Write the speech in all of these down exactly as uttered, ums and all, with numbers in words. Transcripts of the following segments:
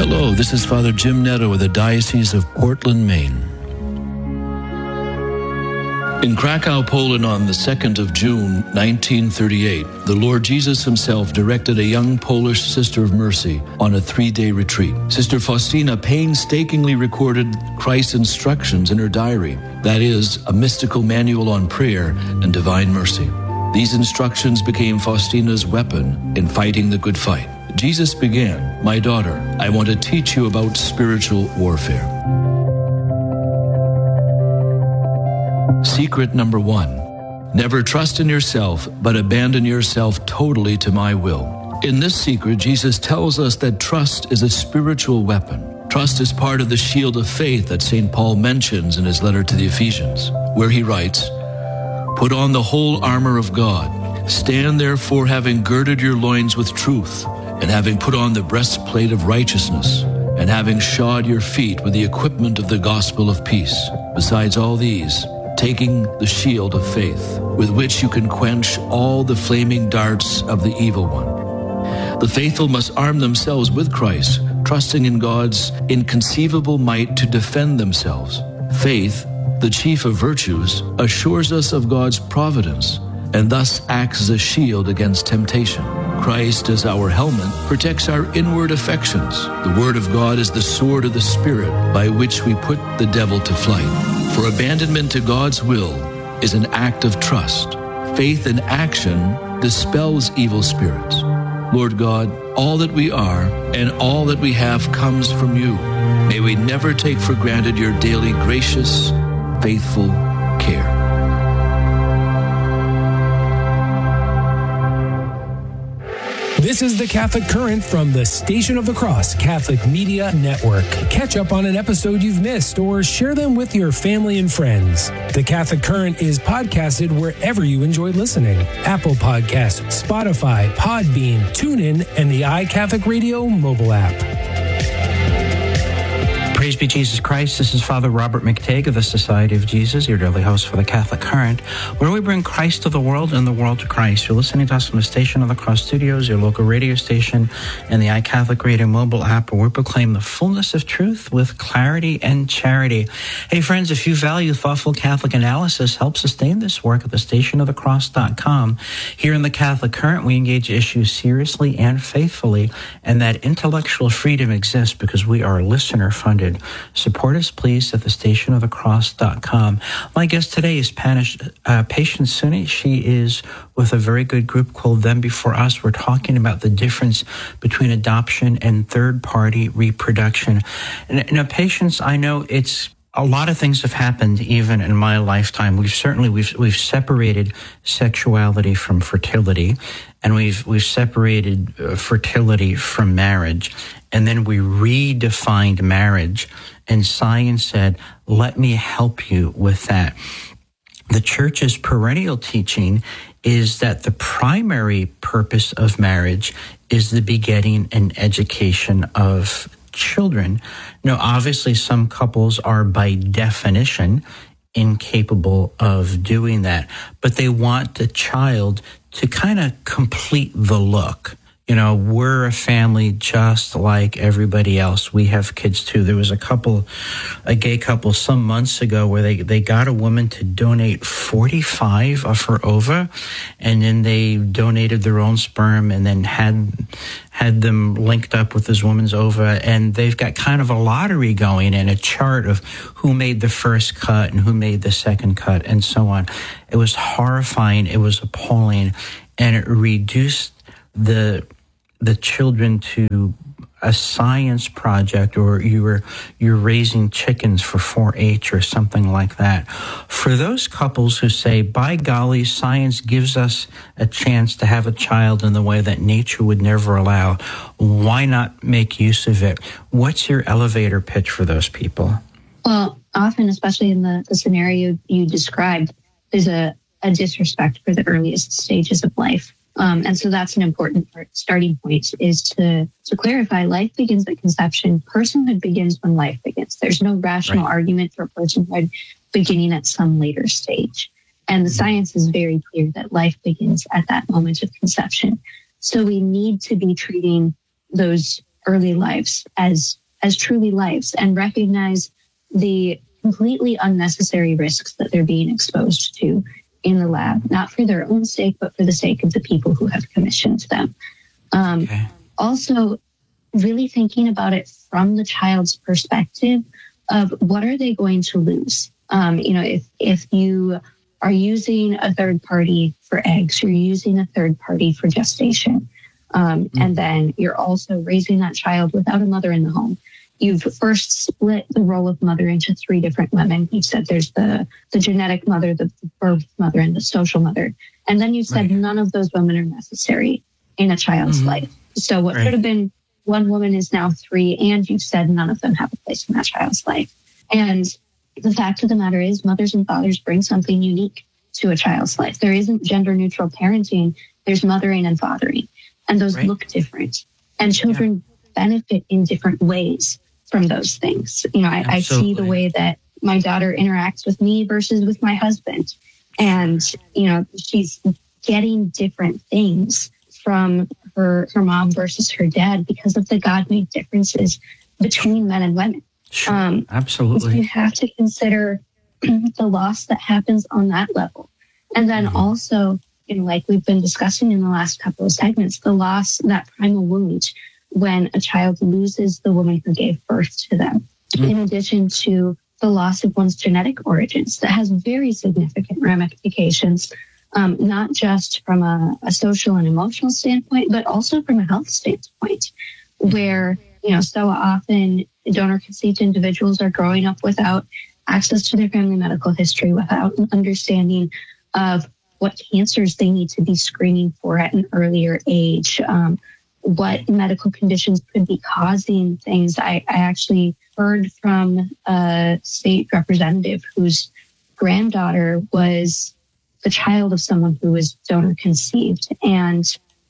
Hello, this is Father Jim Netto of the Diocese of Portland, Maine. In Krakow, Poland, on the second of June, nineteen thirty-eight, the Lord Jesus himself directed a young Polish Sister of Mercy on a three-day retreat. Sister Faustina painstakingly recorded Christ's instructions in her diary, that is, a mystical manual on prayer and divine mercy. These instructions became Faustina's weapon in fighting the good fight. Jesus began, "My daughter, I want to teach you about spiritual warfare." Secret number one, never trust in yourself, but abandon yourself totally to my will. In this secret, Jesus tells us that trust is a spiritual weapon. Trust is part of the shield of faith that Saint Paul mentions in his letter to the Ephesians, where he writes, "Put on the whole armor of God. Stand therefore having girded your loins with truth, and having put on the breastplate of righteousness, and having shod your feet with the equipment of the gospel of peace. Besides all these, taking the shield of faith, with which you can quench all the flaming darts of the evil one." The faithful must arm themselves with Christ, trusting in God's inconceivable might to defend themselves. Faith, the chief of virtues, assures us of God's providence, and thus acts as a shield against temptation. Christ, as our helmet, protects our inward affections. The Word of God is the sword of the Spirit by which we put the devil to flight. For abandonment to God's will is an act of trust. Faith in action dispels evil spirits. Lord God, all that we are and all that we have comes from you. May we never take for granted your daily gracious, faithful care. This is the Catholic Current from the Station of the Cross Catholic Media Network. Catch up on an episode you've missed or share them with your family and friends. The Catholic Current is podcasted wherever you enjoy listening. Apple Podcasts, Spotify, Podbean, TuneIn, and the iCatholic Radio mobile app. Praise be Jesus Christ. This is Father Robert McTague of the Society of Jesus, your daily host for the Catholic Current, where we bring Christ to the world and the world to Christ. You're listening to us from the Station of the Cross Studios, your local radio station, and the iCatholic Radio mobile app, where we proclaim the fullness of truth with clarity and charity. Hey, friends, if you value thoughtful Catholic analysis, help sustain this work at the station of the cross dot com. Here in the Catholic Current, we engage issues seriously and faithfully, and that intellectual freedom exists because we are listener-funded. Support us, please, at the station of the cross dot com. My guest today is Panish, uh, Patience Suni. She is with a very good group called Them Before Us. We're talking about the difference between adoption and third-party reproduction. And, now, Patience, I know it's a lot of things have happened even in my lifetime. We've certainly we've we've separated sexuality from fertility, and we've we've separated uh, fertility from marriage, and then we redefined marriage, and science said, "Let me help you with that." The Church's perennial teaching is that the primary purpose of marriage is the begetting and education of children. Now, obviously, some couples are by definition incapable of doing that, but they want the child to kind of complete the look. You know, we're a family just like everybody else. We have kids too. There was a couple, a gay couple some months ago where they, they got a woman to donate forty-five of her ova, and then they donated their own sperm and then had had them linked up with this woman's ova, and they've got kind of a lottery going and a chart of who made the first cut and who made the second cut and so on. It was horrifying. It was appalling, and it reduced the the children to a science project, or you were you're raising chickens for four H or something like that. For those couples who say, by golly, science gives us a chance to have a child in the way that nature would never allow, why not make use of it? What's your elevator pitch for those people? Well, often, especially in the, the scenario you described, there's a, a disrespect for the earliest stages of life. Um, and so that's an important part, starting point, is to, to clarify life begins at conception. Personhood begins when life begins. There's no rational right. argument for personhood beginning at some later stage. And the science is very clear that life begins at that moment of conception. So we need to be treating those early lives as as truly lives and recognize the completely unnecessary risks that they're being exposed to in the lab, not for their own sake, but for the sake of the people who have commissioned them. Um, okay. Also, really thinking about it from the child's perspective of what are they going to lose? Um, you know, if, if you are using a third party for eggs, you're using a third party for gestation, um, mm-hmm. and then you're also raising that child without a mother in the home. You've first split the role of mother into three different women. You said there's the, the genetic mother, the birth mother, and the social mother. And then you said right. none of those women are necessary in a child's mm-hmm. life. So what right. could have been one woman is now three, and you've said none of them have a place in that child's life. And the fact of the matter is mothers and fathers bring something unique to a child's life. There isn't gender-neutral parenting. There's mothering and fathering. And those right. look different. And children yeah. benefit in different ways from those things. You know, I, I see the way that my daughter interacts with me versus with my husband. And, you know, she's getting different things from her, her mom versus her dad because of the God-made differences between men and women. Sure, um, absolutely. So you have to consider the loss that happens on that level. And then mm-hmm. also, you know, like we've been discussing in the last couple of segments, the loss, that primal wound when a child loses the woman who gave birth to them, mm-hmm. in addition to the loss of one's genetic origins that has very significant ramifications, um, not just from a, a social and emotional standpoint, but also from a health standpoint, where, you know, so often donor-conceived individuals are growing up without access to their family medical history, without an understanding of what cancers they need to be screening for at an earlier age, um, what medical conditions could be causing things. I, I actually heard from a state representative whose granddaughter was the child of someone who was donor conceived, and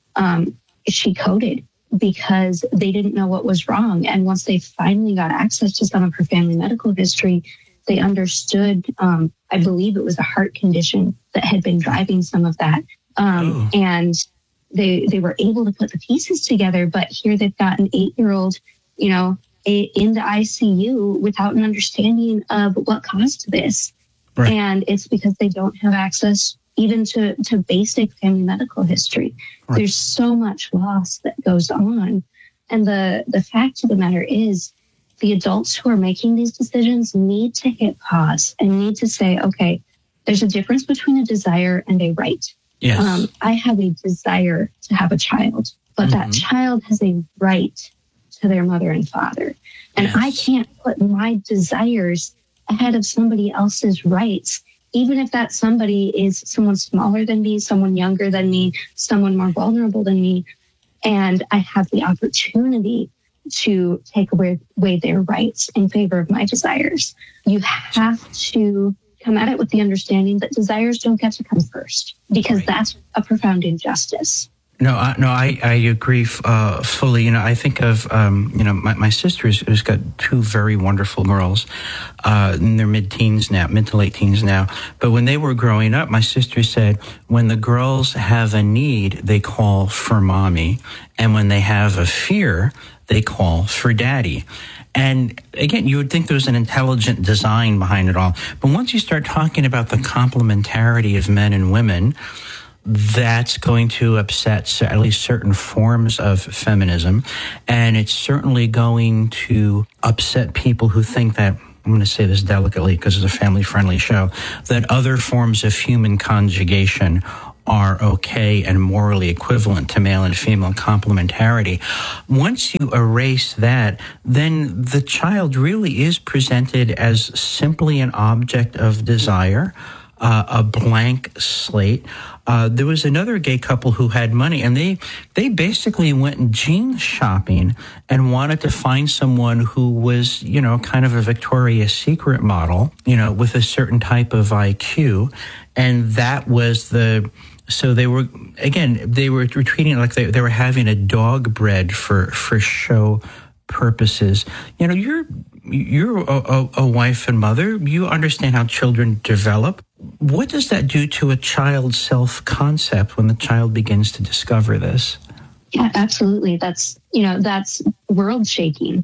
um, she coded because they didn't know what was wrong. And once they finally got access to some of her family medical history, they understood, um, I believe it was a heart condition that had been driving some of that. Um, oh. And they they were able to put the pieces together, but here they've got an eight-year-old, you know, a, in the I C U without an understanding of what caused this. Right. And it's because they don't have access even to, to basic family medical history. Right. There's so much loss that goes on. And the, the fact of the matter is the adults who are making these decisions need to hit pause and need to say, okay, there's a difference between a desire and a right. Yes. Um, I have a desire to have a child, but mm-hmm. that child has a right to their mother and father. And yes. I can't put my desires ahead of somebody else's rights, even if that somebody is someone smaller than me, someone younger than me, someone more vulnerable than me. And I have the opportunity to take away, away their rights in favor of my desires. You have to come at it with the understanding that desires don't get to come first, because right. that's a profound injustice. No, I, no, I, I agree uh, fully. You know, I think of, um, you know, my, my sister who's, who's got two very wonderful girls uh, in their mid-teens now, mid to late teens now. But when they were growing up, my sister said, when the girls have a need, they call for mommy. And when they have a fear, they call for daddy. And again, you would think there was an intelligent design behind it all. But once you start talking about the complementarity of men and women, that's going to upset at least certain forms of feminism. And it's certainly going to upset people who think that, I'm going to say this delicately because it's a family-friendly show, that other forms of human conjugation are okay and morally equivalent to male and female complementarity. Once you erase that, then the child really is presented as simply an object of desire, uh, a blank slate. Uh, there was another gay couple who had money, and they they basically went jeans shopping and wanted to find someone who was, you know, kind of a Victoria's Secret model, you know, with a certain type of I Q. And that was the... So they were, again, they were treating it like they, they were having a dog bred for, for show purposes. You know, you're you're a, a, a wife and mother. You understand how children develop. What does that do to a child's self-concept when the child begins to discover this? Yeah, absolutely. That's, you know, that's world shaking to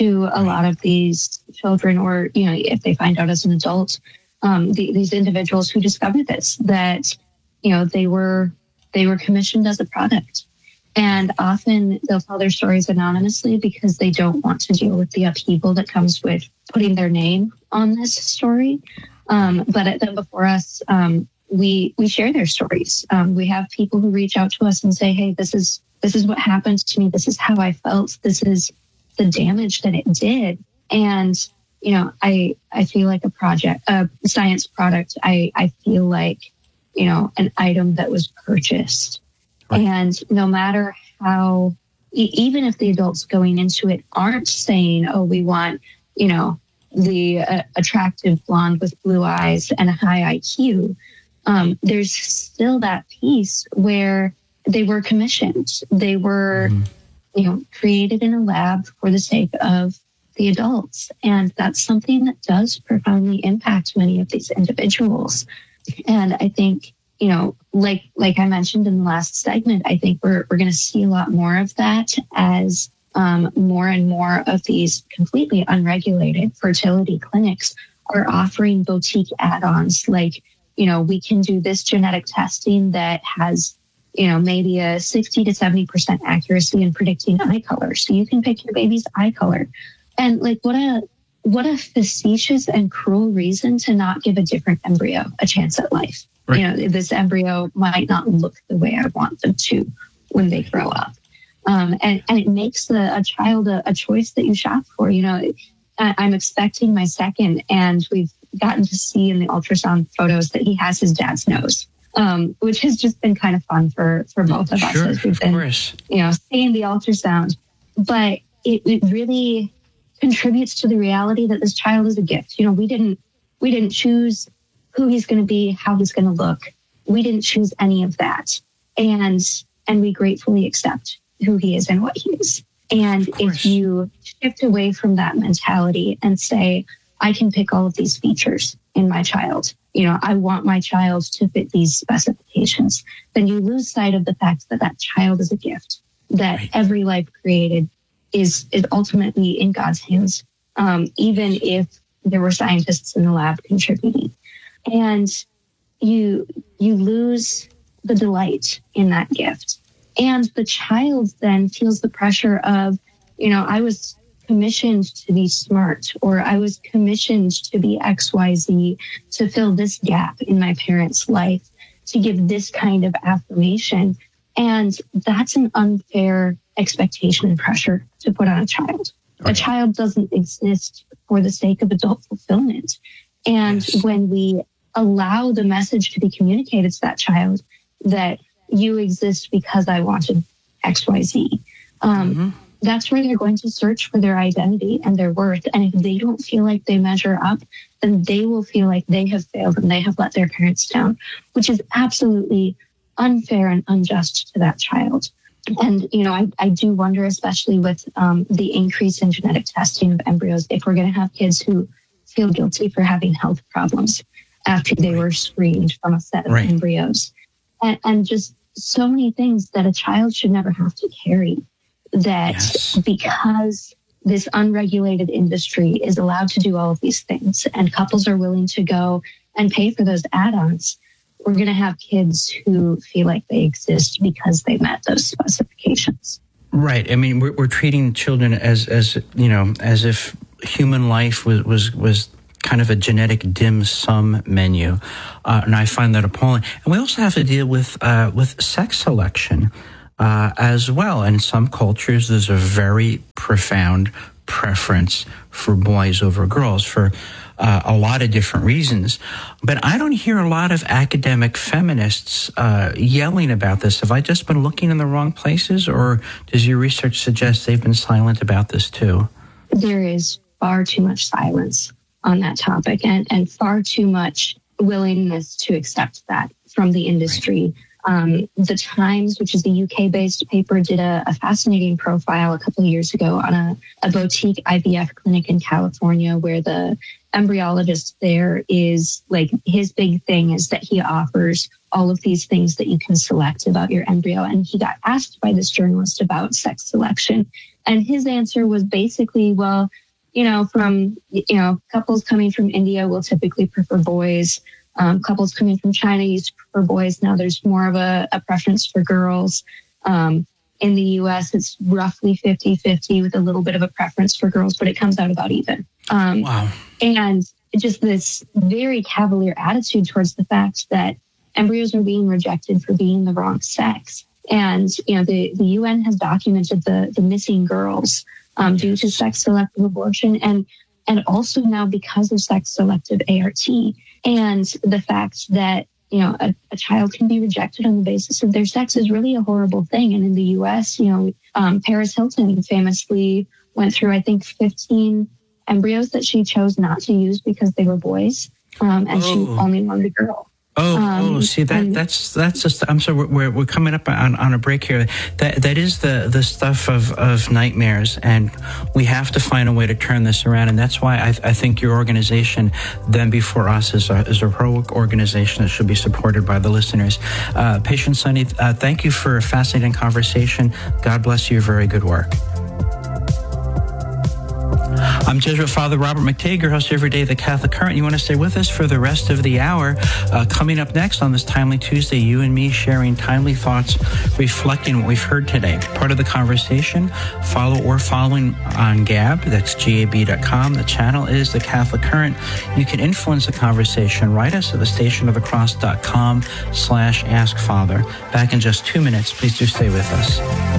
to a lot of these children, or, you know, if they find out as an adult, um, the, these individuals who discovered this, that, you know, they were, they were commissioned as a product. And often they'll tell their stories anonymously because they don't want to deal with the upheaval that comes with putting their name on this story. Um, but at them before us, um, we we share their stories. Um, we have people who reach out to us and say, "Hey, this is this is what happened to me. This is how I felt. This is the damage that it did." And you know, I I feel like a project, a science product. I I feel like, you know, an item that was purchased. Right. And no matter how, even if the adults going into it aren't saying, "Oh, we want, you know, the uh, attractive blonde with blue eyes and a high I Q," um, there's still that piece where they were commissioned. They were, mm-hmm. you know, created in a lab for the sake of the adults. And that's something that does profoundly impact many of these individuals. And I think, you know, like like I mentioned in the last segment, I think we're we're going to see a lot more of that as um, more and more of these completely unregulated fertility clinics are offering boutique add-ons. Like, you know, we can do this genetic testing that has, you know, maybe a sixty to seventy percent accuracy in predicting eye color. So you can pick your baby's eye color. And like, what a what a facetious and cruel reason to not give a different embryo a chance at life. Right. You know, this embryo might not look the way I want them to when they grow up. Um, and, and it makes the, a child a, a choice that you shop for. You know, I, I'm expecting my second, and we've gotten to see in the ultrasound photos that he has his dad's nose, um, which has just been kind of fun for, for both of sure, us as we've been, course. you know, seeing the ultrasound. But it, it really contributes to the reality that this child is a gift. You know, we didn't we didn't choose who he's going to be, how he's going to look. We didn't choose any of that. And and we gratefully accept who he is and what he is. And if you shift away from that mentality and say, I can pick all of these features in my child, you know, I want my child to fit these specifications, then you lose sight of the fact that that child is a gift, that right. every life created is, is ultimately in God's hands, um, even if there were scientists in the lab contributing. And you you lose the delight in that gift. And the child then feels the pressure of, you know, I was commissioned to be smart, or I was commissioned to be X Y Z, to fill this gap in my parents' life, to give this kind of affirmation. And that's an unfair expectation and pressure to put on a child. Okay. A child doesn't exist for the sake of adult fulfillment. And yes. when we allow the message to be communicated to that child that you exist because I wanted X Y Z, um, mm-hmm. that's where they're going to search for their identity and their worth. And if they don't feel like they measure up, then they will feel like they have failed and they have let their parents down, which is absolutely unfair and unjust to that child. And, you know, I, I do wonder, especially with um, the increase in genetic testing of embryos, if we're going to have kids who feel guilty for having health problems after they were screened from a set of right. embryos. And, and just so many things that a child should never have to carry, that yes. because this unregulated industry is allowed to do all of these things and couples are willing to go and pay for those add-ons, we're going to have kids who feel like they exist because they met those specifications. Right. I mean, we're, we're treating children as, as, you know, as if human life was, was, was kind of a genetic dim sum menu. Uh, and I find that appalling. And we also have to deal with, uh, with sex selection, uh, as well. In some cultures, there's a very profound preference for boys over girls for Uh, a lot of different reasons. But I don't hear a lot of academic feminists uh, yelling about this. Have I just been looking in the wrong places, or does your research suggest they've been silent about this too? There is far too much silence on that topic, and, and far too much willingness to accept that from the industry. Right. Um, the Times, which is a U K-based paper, did a, a fascinating profile a couple of years ago on a, a boutique I V F clinic in California, where the embryologist there is like, his big thing is that he offers all of these things that you can select about your embryo. And he got asked by this journalist about sex selection. And his answer was basically, well, you know, from, you know, couples coming from India will typically prefer boys. Um, couples coming from China used to prefer boys. Now there's more of a, a preference for girls. Um, in the U S, it's roughly fifty-fifty with a little bit of a preference for girls, but it comes out about even. Um, wow. And just this very cavalier attitude towards the fact that embryos are being rejected for being the wrong sex. And, you know, the, the U N has documented the, the missing girls um, due to sex-selective abortion and, and also now because of sex-selective A R T. And the fact that, you know, a, a child can be rejected on the basis of their sex is really a horrible thing. And in the U S, you know, um, Paris Hilton famously went through, I think, fifteen embryos that she chose not to use because they were boys. Um, and oh. she only wanted a girl. Oh, um, oh, see that and, that's that's just. I'm sorry, we're we're coming up on, on a break here. That that is the the stuff of, of nightmares, and we have to find a way to turn this around. And that's why I, I think your organization, Them Before Us, is a is a heroic organization that should be supported by the listeners. Uh, Patient Sunny, uh, thank you for a fascinating conversation. God bless you. Very good work. I'm Jesuit Father Robert McTague, your host every day of the Catholic Current. You want to stay with us for the rest of the hour. Uh, coming up next on this Timely Tuesday, you and me sharing timely thoughts, reflecting what we've heard today. Part of the conversation, follow or following on Gab. That's G A B dot com. The channel is the Catholic Current. You can influence the conversation. Write us at the station of the cross dot com slash ask father. Back in just two minutes. Please do stay with us.